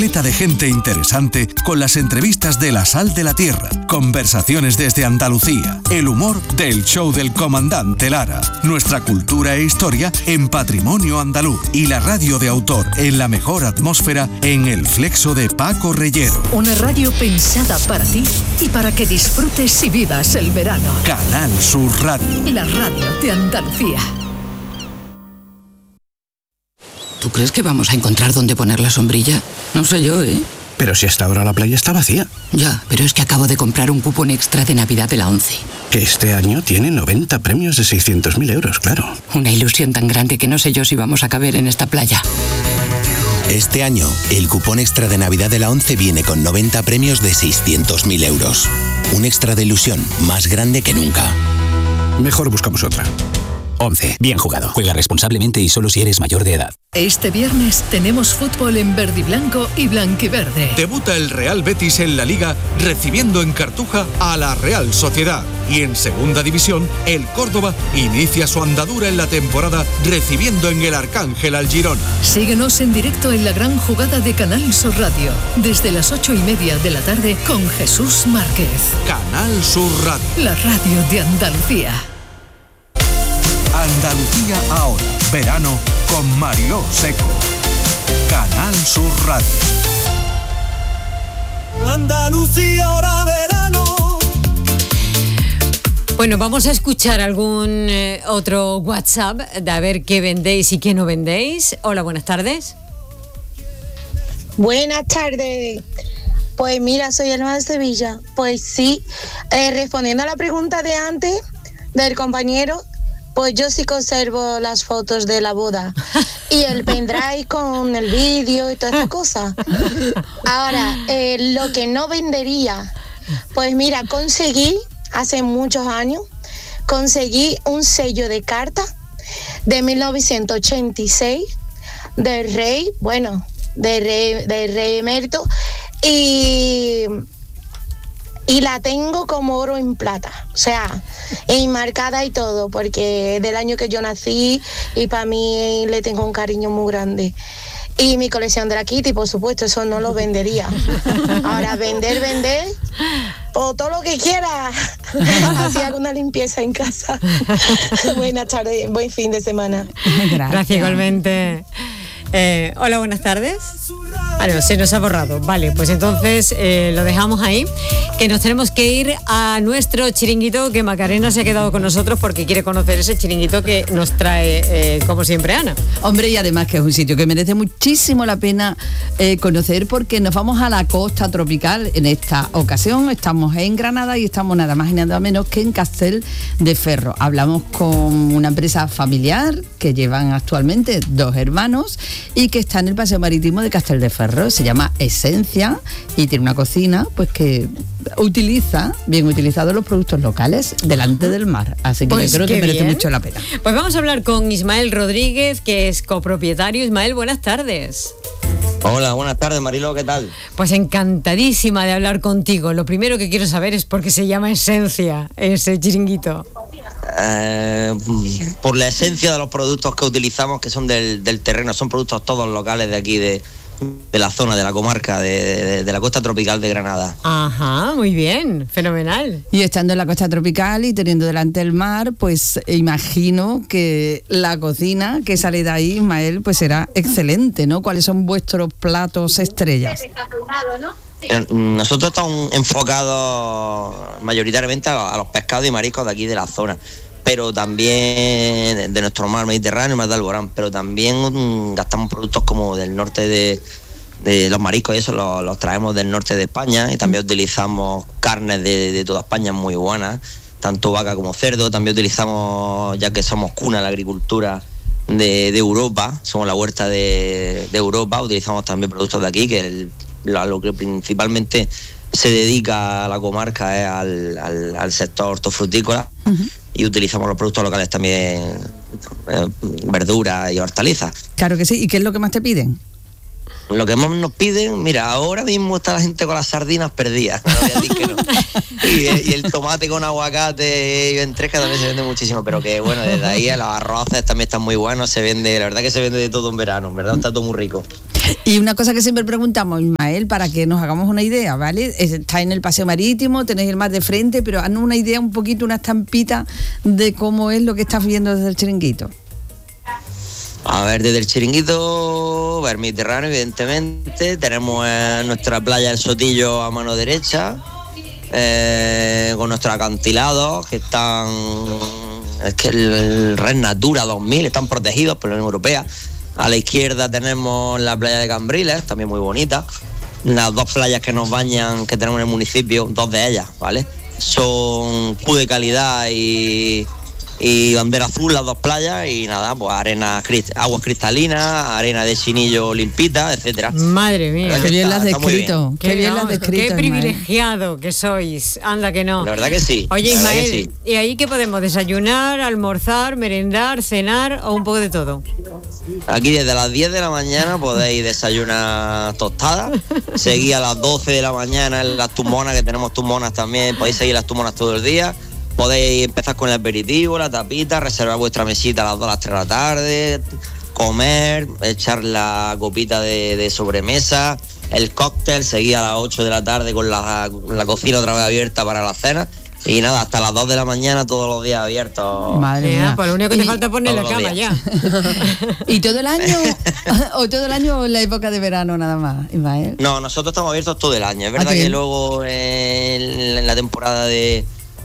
repleta de gente interesante con las entrevistas de La Sal de la Tierra, conversaciones desde Andalucía, el humor del show del comandante Lara, nuestra cultura e historia en Patrimonio Andaluz y la radio de autor en la mejor atmósfera en El Flexo de Paco Reyero. Una radio pensada para ti y para que disfrutes y vivas el verano. Canal Sur Radio. La radio de Andalucía. ¿Tú crees que vamos a encontrar dónde poner la sombrilla? No sé yo, ¿eh? Pero si hasta ahora la playa está vacía. Ya, pero es que acabo de comprar un cupón extra de Navidad de la ONCE. Que este año tiene 90 premios de 600.000 euros, claro. Una ilusión tan grande que no sé yo si vamos a caber en esta playa. Este año, el cupón extra de Navidad de la ONCE viene con 90 premios de 600.000 euros. Un extra de ilusión más grande que nunca. Mejor buscamos otra. ONCE. Bien jugado. Juega responsablemente y solo si eres mayor de edad. Este viernes tenemos fútbol en verde y blanco y blanquiverde. Debuta el Real Betis en la Liga recibiendo en Cartuja a la Real Sociedad. Y en Segunda División, el Córdoba inicia su andadura en la temporada recibiendo en el Arcángel al Girona. Síguenos en directo en la gran jugada de Canal Sur Radio, desde las 8:30 de la tarde con Jesús Márquez. Canal Sur Radio. La radio de Andalucía. Andalucía ahora. Verano con Mariló Seco. Canal Sur Radio. Andalucía ahora verano. Bueno, vamos a escuchar algún otro WhatsApp de a ver qué vendéis y qué no vendéis. Hola, buenas tardes. Buenas tardes. Pues mira, soy Alma de Sevilla. Pues sí, respondiendo a la pregunta de antes del compañero, pues yo sí conservo las fotos de la boda y el pendrive con el vídeo y todas esas cosas. Ahora, lo que no vendería, pues mira, hace muchos años, conseguí un sello de carta de 1986 del rey emérito y la tengo como oro en plata, o sea, enmarcada y todo, porque del año que yo nací y para mí le tengo un cariño muy grande. Y mi colección de la Kitty, por supuesto, eso no lo vendería. Ahora, vender, o todo lo que quiera. Así hago una limpieza en casa. Buenas tardes, buen fin de semana. Gracias igualmente. Hola, buenas tardes. No, se nos ha borrado. Vale, pues entonces lo dejamos ahí, que nos tenemos que ir a nuestro chiringuito, que Macarena se ha quedado con nosotros porque quiere conocer ese chiringuito que nos trae, como siempre, Ana. Hombre, y además que es un sitio que merece muchísimo la pena conocer, porque nos vamos a la costa tropical. En esta ocasión estamos en Granada y estamos nada más y nada menos que en Castelldefels. Hablamos con una empresa familiar que llevan actualmente 2 hermanos y que está en el paseo marítimo de Castelldefels. Se llama Esencia y tiene una cocina pues que utiliza, bien utilizados, los productos locales delante del mar. Así que pues creo que merece mucho la pena. Pues vamos a hablar con Ismael Rodríguez, que es copropietario. Ismael, buenas tardes. Hola, buenas tardes, Mariló, ¿qué tal? Pues encantadísima de hablar contigo. Lo primero que quiero saber es por qué se llama Esencia ese chiringuito. Por la esencia de los productos que utilizamos, que son del terreno, son productos todos locales de aquí, de la zona, de la comarca, de la costa tropical de Granada. Ajá, muy bien, fenomenal. Y estando en la costa tropical y teniendo delante el mar, pues imagino que la cocina que sale de ahí, Ismael, pues será excelente, ¿no? ¿Cuáles son vuestros platos estrellas? Nosotros estamos enfocados mayoritariamente a los pescados y mariscos de aquí de la zona, pero también de nuestro mar Mediterráneo, mar de Alborán, pero también gastamos productos como del norte de los mariscos y eso los traemos del norte de España, y también utilizamos carnes de toda España muy buenas, tanto vaca como cerdo. También utilizamos, ya que somos cuna de la agricultura de Europa, somos la huerta de Europa, utilizamos también productos de aquí, que lo que principalmente se dedica a la comarca es al sector hortofrutícola. Uh-huh. Y utilizamos los productos locales también, verduras y hortalizas. Claro que sí. ¿Y qué es lo que más te piden? Lo que más nos piden, mira, ahora mismo está la gente con las sardinas perdidas, no voy a decir que no. Y el tomate con aguacate y ventresca también se vende muchísimo, pero que bueno, desde ahí a los arroces también están muy buenos, se vende, la verdad que se vende de todo en verano, ¿verdad? Está todo muy rico. Y una cosa que siempre preguntamos, Ismael, para que nos hagamos una idea, ¿vale? Está en el paseo marítimo, tenéis el mar de frente, pero haznos una idea, un poquito, una estampita de cómo es lo que estás viendo desde el Chiringuito. A ver, desde el Chiringuito, ver Mediterráneo, evidentemente. Tenemos nuestra playa del Sotillo a mano derecha, con nuestros acantilados que están... Es que el Red Natura 2000 están protegidos por la Unión Europea. A la izquierda tenemos la playa de Cambriles, también muy bonita. Las dos playas que nos bañan, que tenemos en el municipio, dos de ellas, ¿vale? Son Q de calidad y bandera azul, las dos playas, y nada, pues aguas cristalinas, arena de chinillo limpita, etcétera. Madre mía, qué bien las has descrito. Qué bien las has descrito. Qué privilegiado que sois. Anda que no. La verdad que sí. Oye, Ismael, sí. ¿Y ahí qué podemos? ¿Desayunar, almorzar, merendar, cenar o un poco de todo? Aquí desde las 10 de la mañana podéis desayunar tostadas, seguir a las 12 de la mañana en las tumonas, que tenemos tumonas también, podéis seguir las tumonas todo el día. Podéis empezar con el aperitivo, la tapita, reservar vuestra mesita a las 2 a las 3 de la tarde, comer, echar la copita de sobremesa, el cóctel, seguir a las 8 de la tarde con la cocina otra vez abierta para la cena. Y nada, hasta las 2 de la mañana todos los días abiertos. Madre mía, pues lo único que te falta es poner la cama ya. ¿Y todo el año? ¿O todo el año en la época de verano nada más, Ismael? No, nosotros estamos abiertos todo el año. Es verdad que luego en la temporada de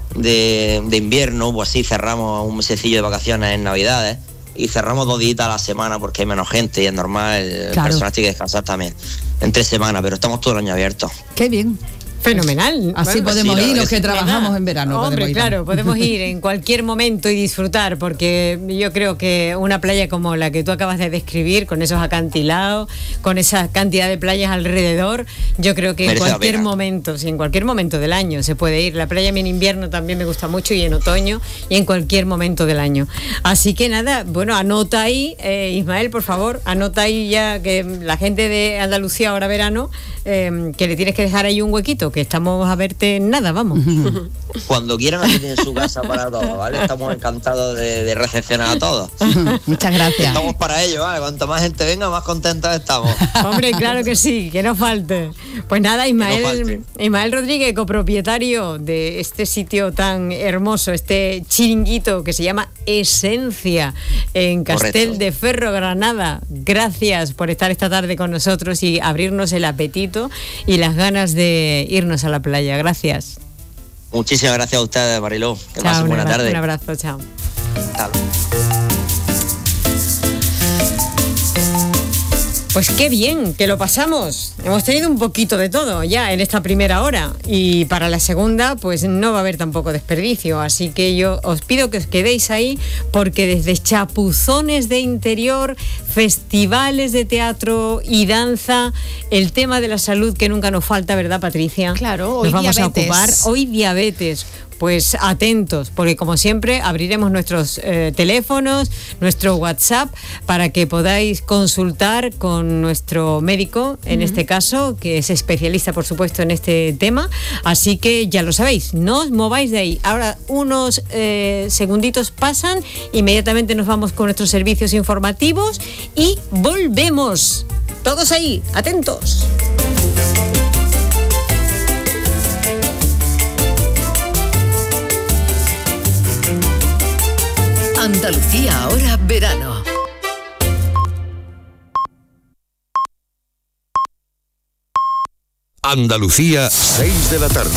invierno, pues sí, cerramos un mesecillo de vacaciones en Navidades y cerramos 2 días a la semana porque hay menos gente y es normal, el personal tiene que descansar también entre semanas, pero estamos todo el año abiertos. Qué bien. Fenomenal. Así podemos ir los que trabajamos en verano. Hombre, claro, podemos ir en cualquier momento y disfrutar, porque yo creo que una playa como la que tú acabas de describir, con esos acantilados, con esa cantidad de playas alrededor, yo creo que en cualquier momento, sí, en cualquier momento del año se puede ir. La playa en invierno también me gusta mucho, y en otoño, y en cualquier momento del año. Así que nada, bueno, anota ahí, Ismael, por favor, anota ahí ya que la gente de Andalucía ahora verano, que le tienes que dejar ahí un huequito, que estamos a verte en nada, vamos. Cuando quieran, aquí tienen su casa para todos, ¿vale? Estamos encantados de recepcionar a todos. Muchas gracias. Estamos para ello, ¿vale? Cuanto más gente venga, más contentos estamos. Hombre, claro que sí, que no falte. Pues nada, Ismael Rodríguez, copropietario de este sitio tan hermoso, este chiringuito que se llama Esencia, en Castel de Ferro, Granada. Gracias por estar esta tarde con nosotros y abrirnos el apetito y las ganas de irnos a la playa. Gracias. Muchísimas gracias a ustedes, Mariló. Que pasen buena tarde. Un abrazo, chao. Chao. Pues qué bien, que lo pasamos. Hemos tenido un poquito de todo ya en esta primera hora, y para la segunda pues no va a haber tampoco desperdicio, así que yo os pido que os quedéis ahí, porque desde chapuzones de interior, festivales de teatro y danza, el tema de la salud que nunca nos falta, ¿verdad, Patricia? Claro, hoy nos vamos diabetes. a ocupar. Hoy diabetes. Pues atentos, porque como siempre abriremos nuestros teléfonos, nuestro WhatsApp, para que podáis consultar con nuestro médico, en este caso, que es especialista, por supuesto, en este tema. Así que ya lo sabéis, no os mováis de ahí. Ahora unos segunditos pasan, inmediatamente nos vamos con nuestros servicios informativos y volvemos. Todos ahí, atentos. Andalucía ahora verano. Andalucía, 6 de la tarde.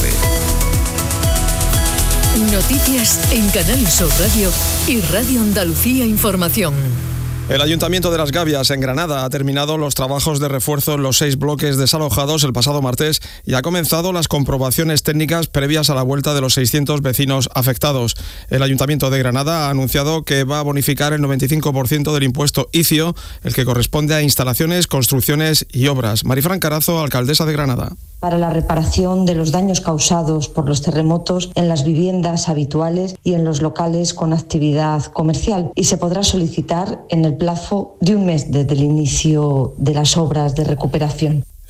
Noticias en Canal Sur Radio y Radio Andalucía Información. El Ayuntamiento de Las Gavias, en Granada, ha terminado los trabajos de refuerzo en los 6 bloques desalojados el pasado martes y ha comenzado las comprobaciones técnicas previas a la vuelta de los 600 vecinos afectados. El Ayuntamiento de Granada ha anunciado que va a bonificar el 95% del impuesto ICIO, el que corresponde a instalaciones, construcciones y obras. Marifran Carazo, alcaldesa de Granada. Para la reparación de los daños causados por los terremotos en las viviendas habituales y en los locales con actividad comercial, y se podrá solicitar en el plazo de un mes desde el inicio de las obras de recuperación.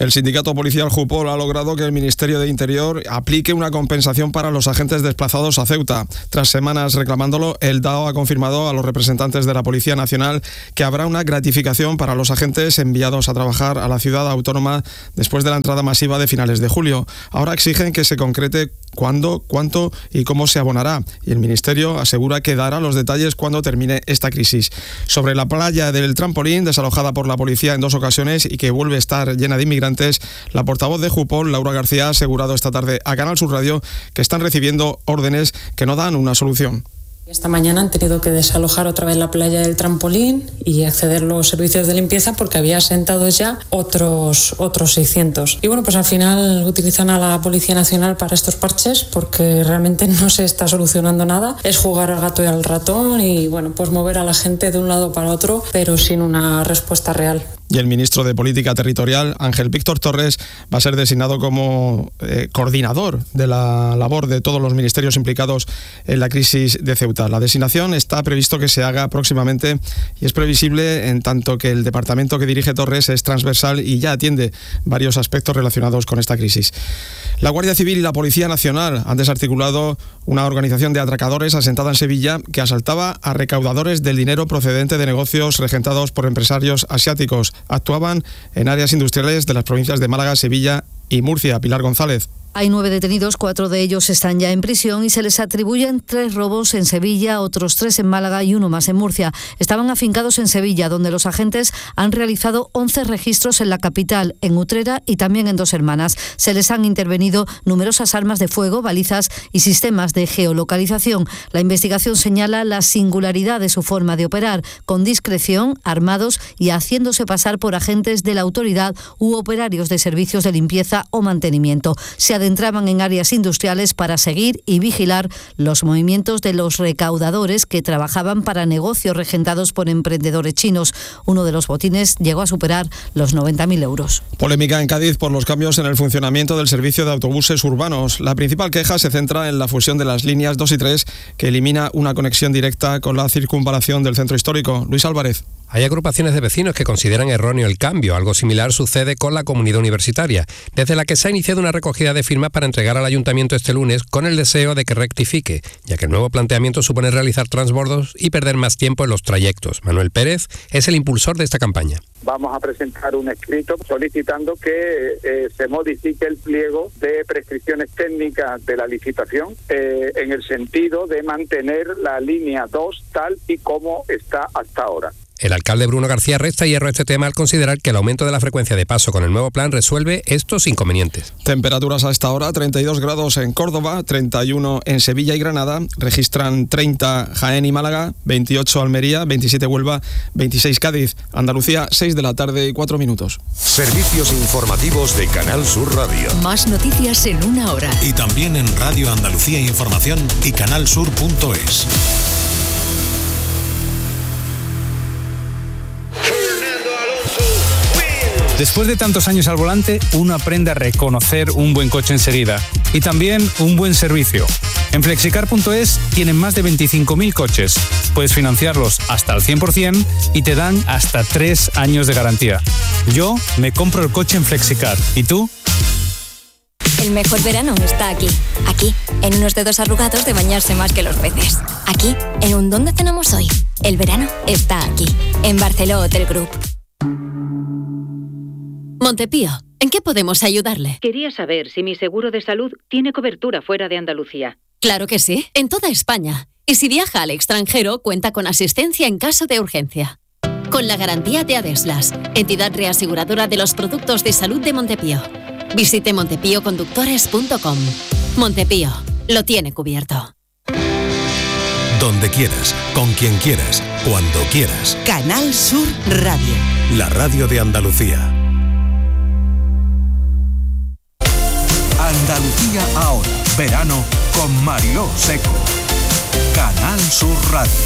El sindicato policial Jupol ha logrado que el Ministerio de Interior aplique una compensación para los agentes desplazados a Ceuta. Tras semanas reclamándolo, el DAO ha confirmado a los representantes de la Policía Nacional que habrá una gratificación para los agentes enviados a trabajar a la ciudad autónoma después de la entrada masiva de finales de julio. Ahora exigen que se concrete cuándo, cuánto y cómo se abonará. Y el Ministerio asegura que dará los detalles cuando termine esta crisis. Sobre la playa del Trampolín, desalojada por la policía en 2 ocasiones y que vuelve a estar llena de inmigrantes, la portavoz de Jupol, Laura García, ha asegurado esta tarde a Canal Sur Radio que están recibiendo órdenes que no dan una solución. Esta mañana han tenido que desalojar otra vez la playa del Trampolín y acceder los servicios de limpieza porque había asentados ya otros 600. Y bueno, pues al final utilizan a la Policía Nacional para estos parches porque realmente no se está solucionando nada. Es jugar al gato y al ratón y bueno, pues mover a la gente de un lado para otro, pero sin una respuesta real. Y el ministro de Política Territorial, Ángel Víctor Torres, va a ser designado como coordinador de la labor de todos los ministerios implicados en la crisis de Ceuta. La designación está previsto que se haga próximamente y es previsible en tanto que el departamento que dirige Torres es transversal y ya atiende varios aspectos relacionados con esta crisis. La Guardia Civil y la Policía Nacional han desarticulado una organización de atracadores asentada en Sevilla que asaltaba a recaudadores del dinero procedente de negocios regentados por empresarios asiáticos. Actuaban en áreas industriales de las provincias de Málaga, Sevilla y Murcia. Pilar González. Hay 9 detenidos, 4 de ellos están ya en prisión y se les atribuyen 3 robos en Sevilla, otros 3 en Málaga y 1 más en Murcia. Estaban afincados en Sevilla, donde los agentes han realizado 11 registros en la capital, en Utrera y también en Dos Hermanas. Se les han intervenido numerosas armas de fuego, balizas y sistemas de geolocalización. La investigación señala la singularidad de su forma de operar, con discreción, armados y haciéndose pasar por agentes de la autoridad u operarios de servicios de limpieza o mantenimiento. Se adentraban en áreas industriales para seguir y vigilar los movimientos de los recaudadores que trabajaban para negocios regentados por emprendedores chinos. Uno de los botines llegó a superar los 90.000 euros. Polémica en Cádiz por los cambios en el funcionamiento del servicio de autobuses urbanos. La principal queja se centra en la fusión de las líneas 2 y 3, que elimina una conexión directa con la circunvalación del centro histórico. Luis Álvarez. Hay agrupaciones de vecinos que consideran erróneo el cambio. Algo similar sucede con la comunidad universitaria, desde la que se ha iniciado una recogida de firmas para entregar al ayuntamiento este lunes con el deseo de que rectifique, ya que el nuevo planteamiento supone realizar transbordos y perder más tiempo en los trayectos. Manuel Pérez es el impulsor de esta campaña. Vamos a presentar un escrito solicitando que se modifique el pliego de prescripciones técnicas de la licitación en el sentido de mantener la línea 2 tal y como está hasta ahora. El alcalde Bruno García resta hierro a este tema al considerar que el aumento de la frecuencia de paso con el nuevo plan resuelve estos inconvenientes. Temperaturas a esta hora, 32 grados en Córdoba, 31 en Sevilla y Granada, registran 30 Jaén y Málaga, 28 Almería, 27 Huelva, 26 Cádiz, Andalucía, 6 de la tarde y 4 minutos. Servicios informativos de Canal Sur Radio. Más noticias en una hora. Y también en Radio Andalucía Información y canalsur.es. Después de tantos años al volante, uno aprende a reconocer un buen coche enseguida y también un buen servicio. En Flexicar.es tienen más de 25.000 coches. Puedes financiarlos hasta al 100% y te dan hasta 3 años de garantía. Yo me compro el coche en Flexicar. ¿Y tú? El mejor verano está aquí. Aquí, en unos dedos arrugados de bañarse más que los peces. Aquí, en un ¿dónde cenamos hoy? El verano está aquí. En Barceló Hotel Group. Montepío, ¿en qué podemos ayudarle? Quería saber si mi seguro de salud tiene cobertura fuera de Andalucía. Claro que sí, en toda España. Y si viaja al extranjero, cuenta con asistencia en caso de urgencia. Con la garantía de Adeslas, entidad reaseguradora de los productos de salud de Montepío. Visite montepíoconductores.com. Montepío, lo tiene cubierto. Donde quieras, con quien quieras, cuando quieras. Canal Sur Radio. La radio de Andalucía. Andalucía ahora, verano con Mariló Seco. Canal Sur Radio.